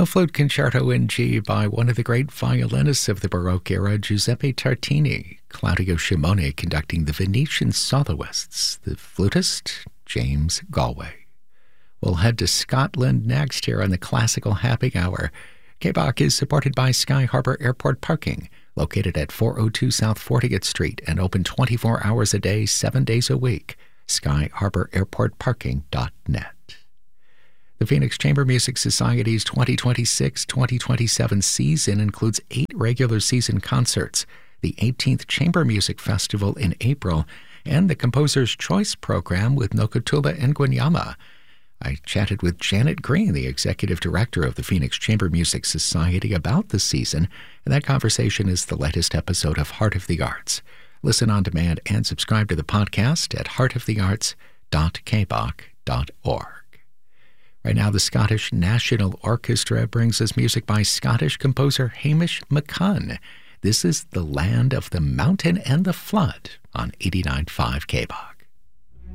A flute concerto in G by one of the great violinists of the Baroque era, Giuseppe Tartini. Claudio Shimone conducting the Venetian soloists, the flutist, James Galway. We'll head to Scotland next here on the Classical Happy Hour. K-Bach is supported by Sky Harbor Airport Parking, located at 402 South 40th Street and open 24 hours a day, 7 days a week. SkyHarborAirportParking.net. The Phoenix Chamber Music Society's 2026-2027 season includes 8 regular season concerts, the 18th Chamber Music Festival in April, and the Composer's Choice Program with Nokutula Ngwenyama. I chatted with Janet Green, the executive director of the Phoenix Chamber Music Society, about the season, and that conversation is the latest episode of Heart of the Arts. Listen on demand and subscribe to the podcast at heartofthearts.kbach.org. Right now, the Scottish National Orchestra brings us music by Scottish composer Hamish McCunn. This is The Land of the Mountain and the Flood on 89.5 K-Bach.